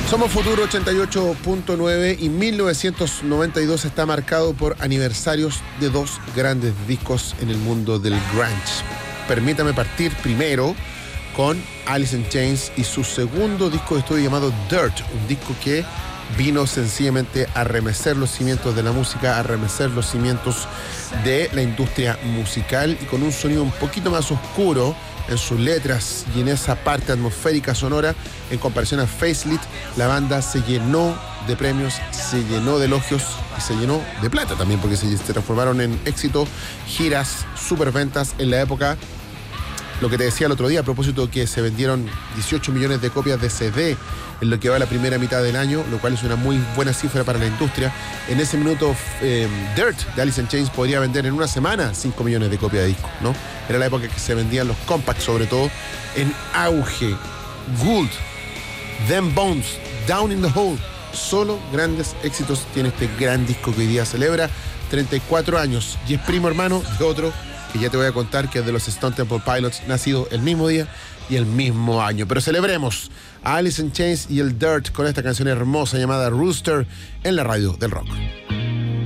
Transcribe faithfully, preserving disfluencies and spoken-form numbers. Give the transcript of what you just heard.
Somos Futuro ochenta y ocho punto nueve y mil novecientos noventa y dos está marcado por aniversarios de dos grandes discos en el mundo del grunge. Permítame partir primero con Alice in Chains y su segundo disco de estudio llamado Dirt, un disco que vino sencillamente a remecer los cimientos de la música, a remecer los cimientos de la industria musical y con un sonido un poquito más oscuro en sus letras y en esa parte atmosférica sonora. En comparación a Facelift, la banda se llenó de premios, se llenó de elogios y se llenó de plata también, porque se, se transformaron en éxito, giras, superventas en la época. Lo que te decía el otro día a propósito de que se vendieron dieciocho millones de copias de C D en lo que va la primera mitad del año, lo cual es una muy buena cifra para la industria. En ese minuto, eh, Dirt de Alice in Chains podría vender en una semana cinco millones de copias de discos, ¿no? Era la época que se vendían los compacts, sobre todo, en auge. Gould, Them Bones, Down in the Hole, solo grandes éxitos tiene este gran disco que hoy día celebra treinta y cuatro años y es primo hermano de otro que ya te voy a contar, que es de los Stone Temple Pilots, nacido el mismo día y el mismo año. Pero celebremos a Alice in Chains y el Dirt con esta canción hermosa llamada Rooster en la radio del rock.